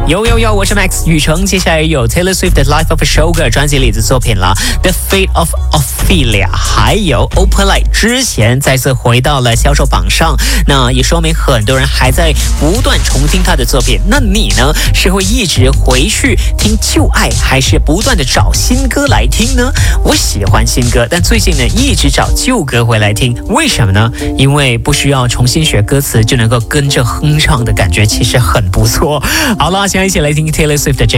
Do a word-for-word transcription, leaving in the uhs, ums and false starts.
有有有，我是 Max 雨成。接下来有 Taylor Swift 的 Life of a Showgirl 专辑里的作品了 The Fate of Ophelia， 还有 Opalite 之前再次回到了销售榜上，那也说明很多人还在不断重听他的作品。那你呢，是会一直回去听旧爱，还是不断的找新歌来听呢？我喜欢新歌，但最近呢一直找旧歌回来听，为什么呢？因为不需要重新学歌词就能够跟着哼唱的感觉其实很不错。好了，现在一起来听 Taylor Swift 的这